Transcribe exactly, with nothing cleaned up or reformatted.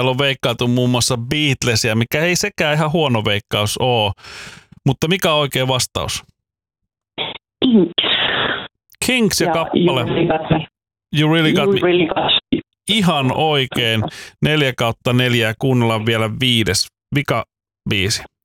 täällä on veikkailtu muun muassa Beatlesia, mikä ei sekään ihan huono veikkaus ole. Mutta mikä on oikea vastaus? Kinks. Kinks ja, ja kappale. You really got me. You really got you me. Really got me. Ihan oikein. Neljä kautta neljä. Kuunnellaan vielä viides. Vika biisi.